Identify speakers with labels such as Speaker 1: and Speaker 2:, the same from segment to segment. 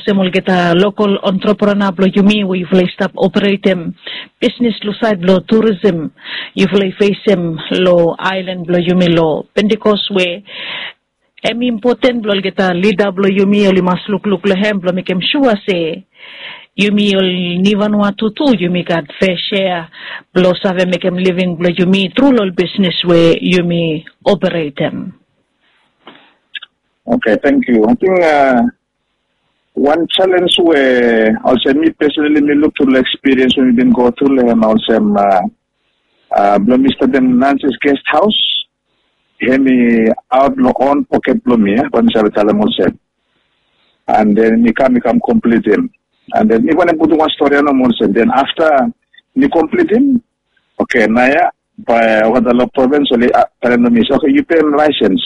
Speaker 1: semol kita local entrepreneur blo yumi we vlei start operate them business lo side lo tourism you vlei face them lo island blo yumi lo Pentecost we emi important blo kita leader blo yumi oli masluk luk lehem blo mekem sure se yumi ol ni Vanuatu tu yumi got fair share blo save mekem living blo yumi through lo business we yumi operate them.
Speaker 2: Okay, thank you. I think one challenge where also me personally me look to the experience when we didn't go through and also Mr. Dem Nancy's guest house. He me out no own pocket blommy, when I tell him also. And then me come complete him. And then me when I put one story on also. Then after me complete him, okay, Naya by what the law province only okay, you pay him license.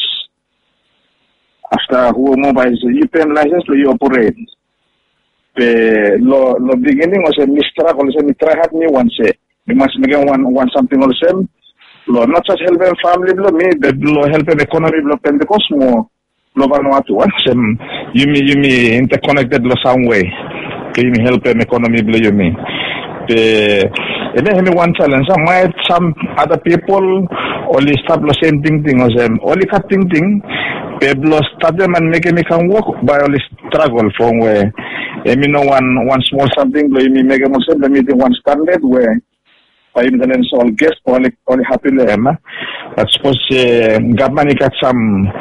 Speaker 2: After who mobile you pay license to you operate. The lo beginning was a mistrust also me try hard me once say. We must make one something also. Lo not just help them family lo me but lo help them economy lo Pentecost mo lo Vanuatu one. You me interconnected lo some way. You me help them economy lo you me. And then one challenge. Some other people only start the same thing or them only cutting thing. People start them and make me can work by only struggle from where me know one small something but me make them the meeting one standard where by him then all guests only happy them. But suppose government got some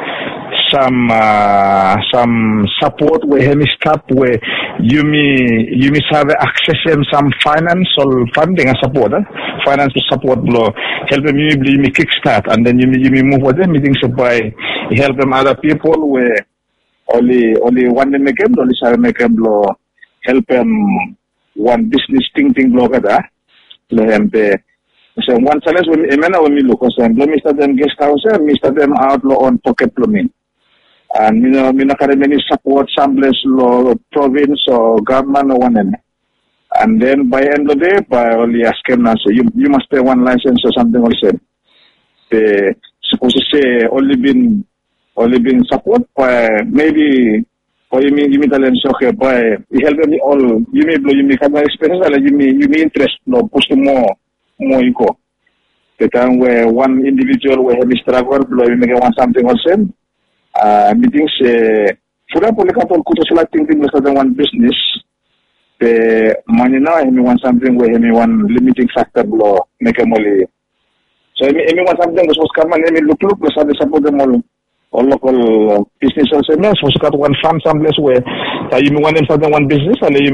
Speaker 2: support where he start where you may have access and some financial funding and support, financial support blow help them you me kickstart and then you may move with them meetings by help them other people where only one make them only make them blow help them one business thing blow kada lehem pe so one challenge when me look so Mr. them guest house Mr. them outlaw on pocket plumbing. And me many support sambles law province or government or one and then by end of the day by only ask them now so you must pay one license or something also. They supposed to say only been support by maybe or you mean talent okay by you help me all you may have my experience or you may interest no push more eco. The time where one individual where he struggle blow you make one something also. Meetings fura pole kapol kuto selecting thing less than one business the money now he want something where he one limiting factor blow make a molly so he want something was come and he look plus have support them all local business also no so got one farm someplace where you want them something one business and you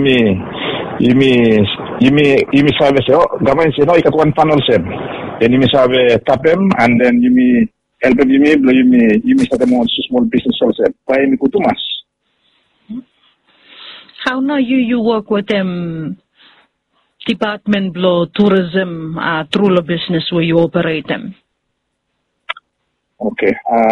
Speaker 2: may service government say no you got one panel set then you may have a tap him and then you may help you may start a small business also. Why me kutumas?
Speaker 1: How now you work with them department blow tourism through the business where you operate them?
Speaker 2: Okay.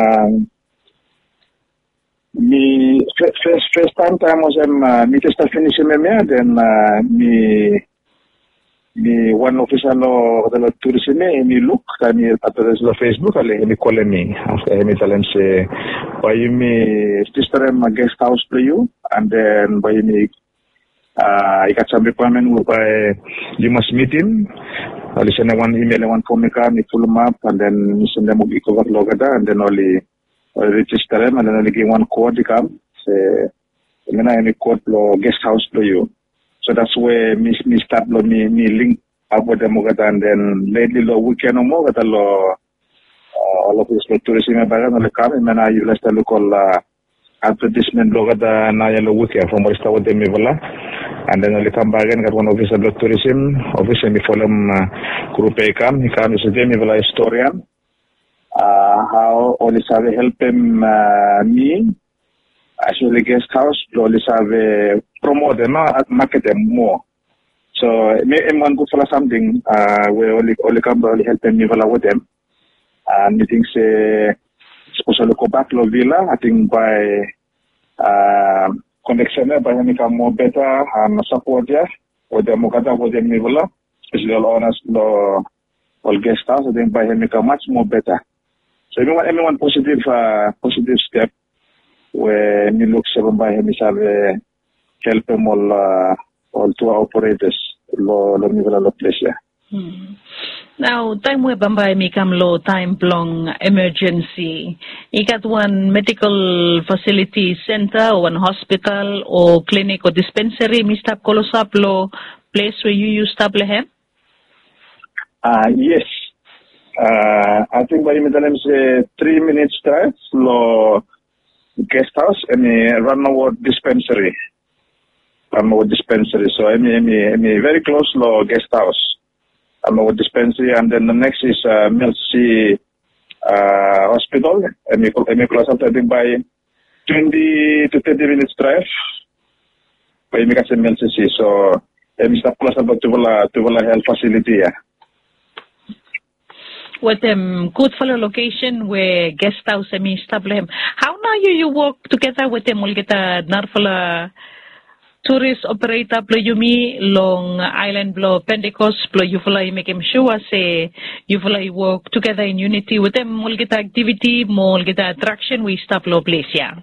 Speaker 2: Me first time was me just finish then me one official of the tourism me look and me at the Facebook and me call me after me tell him say by me sister my guest house to you and then by me I got some requirement whereby you must meet him. I'll send one email one phone me full map and then send them a cover logada and then only register him and then only give one code to come say I code guest house to you. So that's where me start me link up with them and then lately weekend or more with all of this tourism bagan or come and I you last look all advertisement logada na yellow weekend from where start with them and then only come back and got one officer of tourism officer me follow group he come is a demi historian how only have help him me actually guest house only have promote them market them more so me one go for something we only come only help them with them and I think say especially go back to villa I think by connection by me come more better and support yeah or the mokata with them villa especially all honest all guest house I think by me come much more better so everyone positive step where me look seven by him is have help them all tour operators lo nivel lo place.
Speaker 1: Now, time we bambay mi kam lo time plong emergency. Ikat one medical facility center or one hospital or clinic or dispensary mi stop kolosap lo place where you use stop lehem?
Speaker 2: Yes. I think by middle say 3 minutes drive lo guest house and Runaward dispensary. Runaward dispensary. So I very close lo guest house. Runaward dispensary, and then the next is Melcy hospital. And we close up I think by 20 to 30 minutes drive. By me kasi Melcy. So we stop close up to health facility. Yeah.
Speaker 1: With good follow location where guest house mi establish. How now you work together with them? Will get a narfala tourist operator plo yumi long island blow Pentecost plo you follow make him sure say you follow work together in unity with them. Will get activity, more get attraction we stop low place yeah.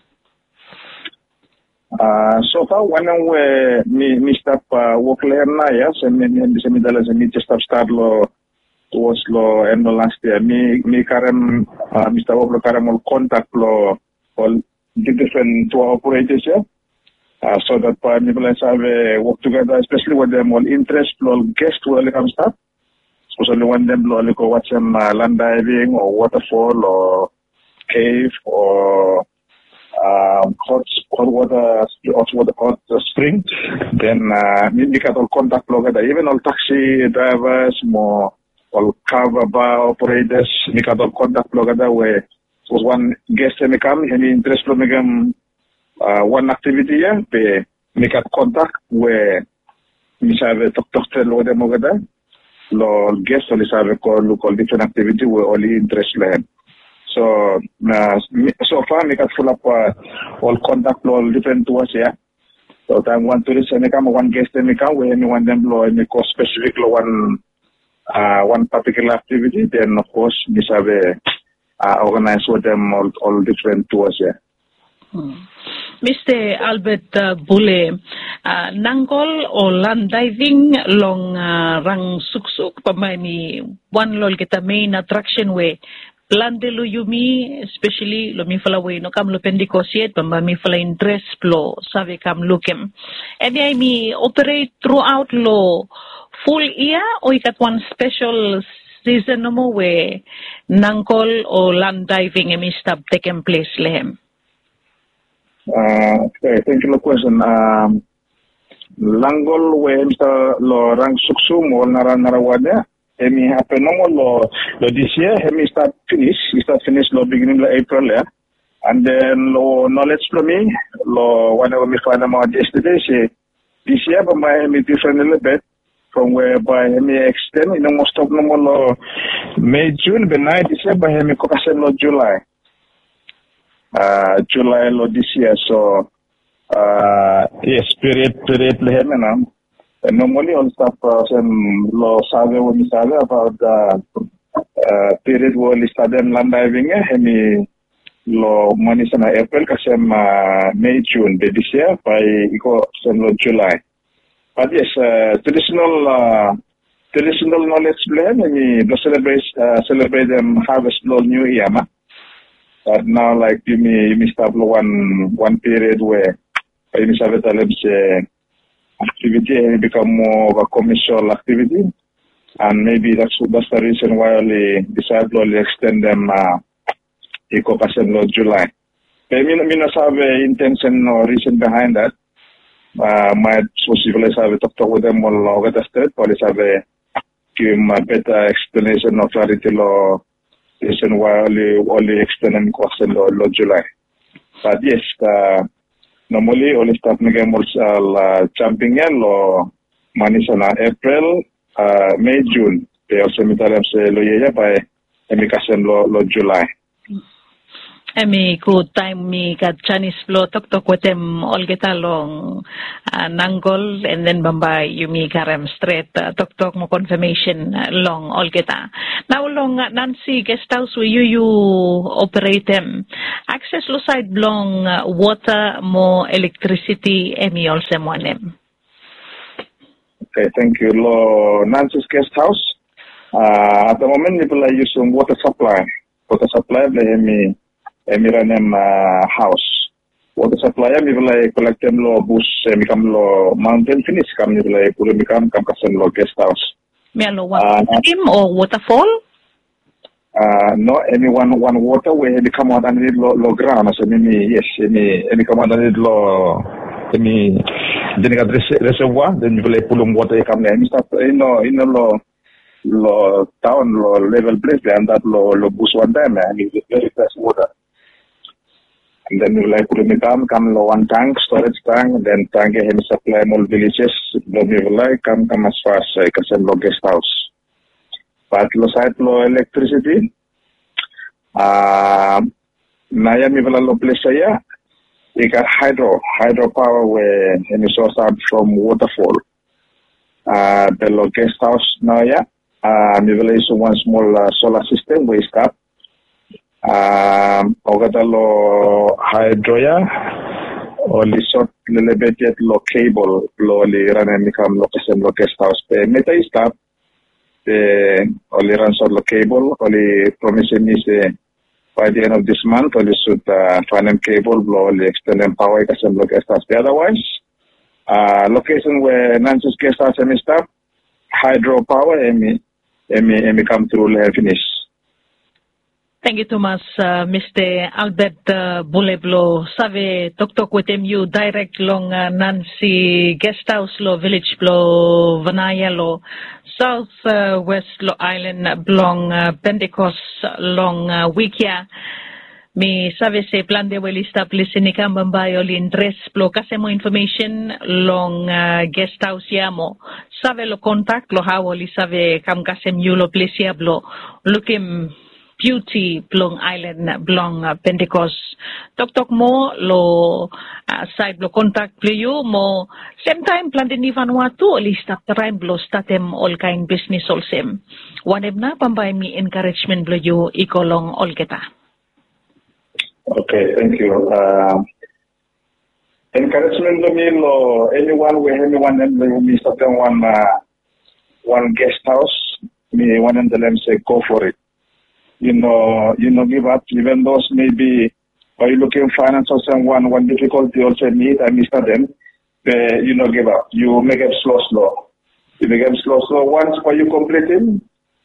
Speaker 2: So far when we stop work later na yes and me dalas me just start lo towards lo end last year me karem Mr. Woblo karem all contact lo all the different tour operators here so that people have work together especially with them all interest lo guest will come start especially when them lo go watch them land diving or waterfall or cave or hot spring then we can all contact lo even all taxi drivers more all cover bar operators, we can contact logada where was one guest me come, any interest from one activity yeah, we can contact where we have talk to lo dem ogada, lo guest only have call different activity where only interest learn. So so far we can full up all contact all different tours yeah. So time one tourist me come, one guest me come, where anyone them lo me call specific lo one particular activity, then of course we have organize with them all different tours here.
Speaker 1: Mr. Albert Bule, nangkol o land diving long rang suksuk pamani one lol kita main attraction we Landelo yumi, especially lo mi fala we no kam lo pendikosiet pamba mi fala interest plo save kam lukem. And I mi operate throughout lo full year or ikat one special season no mo we nangkol o land diving emi stop taking place lehem.
Speaker 2: Okay, thank you for the question. Langol we Mr. lo rang suksum o narawadya. Emi happen no lo this year. Emi start finish lo beginning of April yeah. And then lo knowledge from me lo whenever me find out yesterday say this year but my emi different a little bit from whereby emi extend most of no lo May June but night this year but emi kokasen lo July. July lo this year so yes period lehem na. And normally all stuff lo save when we save about the period where we started land diving hemi lo money sana April kasem May June this year by iko lo July. But yes traditional knowledge blend hemi lo celebrate them harvest lo new year ma. But now like you me start one period where you me save talents activity become more of a commercial activity, and maybe that's the reason why we decided to extend them July. But me not have intention or reason behind that. Might possibly have talk with them all over the state, or give them a better explanation or clarity or reason why only extend them July. But yes, normally only start again jumping in lo manisana April, May, June. They also mitalem se lo yeya by emikasen lo July.
Speaker 1: Emi good time mi kat Chinese flow tok wetem olgeta long nangol and then bambay yumi karem straight tok mo confirmation long olgeta. Now long Nancy guest house we you operate them. Access lo side long water mo electricity emi also monem.
Speaker 2: Okay, thank you. Lo Nancy's guest house. At the moment people are using water supply. Water supply le Emiranem house. Water supply mi belai collect them lo bus mi kam lo mountain finish kam mi belai pura mi kam kasen lo guest house.
Speaker 1: Mi lo water stream or waterfall?
Speaker 2: No, any one water where mi come out underneath lo ground. So mi come out underneath lo mi then reservoir then mi belai pulum water kam le mi start lo town lo level place and that lo bus one time and very fresh water. And then we like come lo one tank, storage tank, then tank hem supply more villages, then we like come as far as kasen lo guest house. But lo side lo electricity, naya mi vela lo place ya, we got hydro power where any source out from waterfall. The lo guest house naya, mi vela is one small solar system where start. Ogatalo hydroya only short elevated lo cable lo li run and become location lo guest house pe meta stop the only run short lo cable only promising me say by the end of this month only should final cable lo only extend and power kasen lo guest house. Otherwise location where Nancy's guest house and stop hydro power emi come through le finish.
Speaker 1: Thank you, Thomas. Mr. Albert Buleblo, Save Tok with you direct long Nancy guest house lo village lo Vanaya lo south west lo island long Pentecost long Wikia. Mi save se plan de welista plisini kambambayo lindres plo kasemo information long guest house yamo. Save lo contact lo hawoli save kam kasem yulo plesia blo looking beauty Long Island Blong Pentecost tok mo lo side lo contact playo mo same time plan din Vanuatu lista time blo statem all kind business olsem waneb na pambay mi encouragement playo ikolong all kita.
Speaker 2: Okay, thank you. Encouragement lo anyone me statem one guest house me one and them say go for it. You know, give up, even those maybe, or you looking financial someone, one difficulty also need, I miss them, give up. You make it slow. You make it slow. Once for you completing,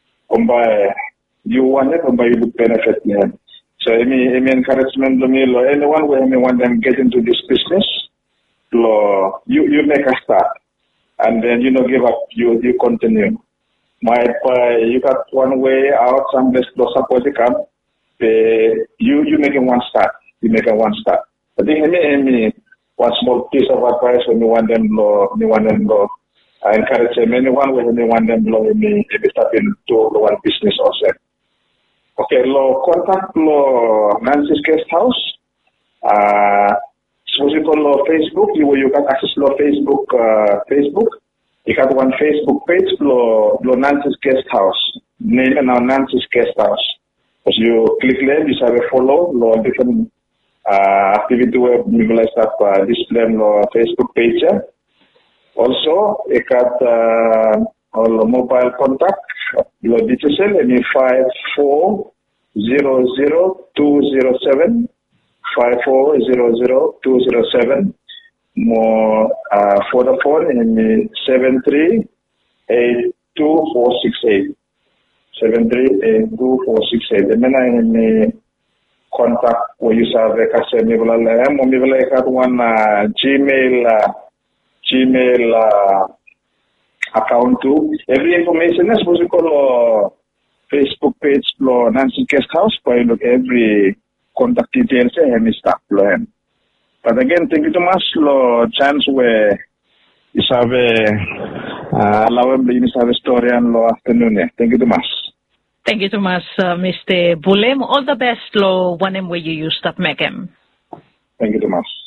Speaker 2: you want it, you would benefit them. So, any encouragement to me, anyone where me want them get into this business, you make a start. And then, give up, you continue. You got one way out, some place to support the camp. You making one start. I think any one small piece of advice when you want them low. I encourage them anyone when you want them low me step into one business also. Okay, contact Nancy's guest house. Suppose you call Facebook, you can access Facebook. You got one Facebook page, Nancy's guest house. Name now Nancy's guest house. As you click there, you have a follow, different activity where you will start display on Facebook page. Also, you got all mobile contact, digital, and 5400207, 5400207. More for the phone in 7382468. 7382468. The men in contact where you have a one Gmail account too. Every information is supposed to call Facebook page Nancy Guest House. But look every contact details and stuff. But again, thank you so much for chance where you have a story and afternoon. Thank you so much.
Speaker 1: Thank you so much, Mr. Bulem. All the best lo one where you use that mekem.
Speaker 2: Thank you so much.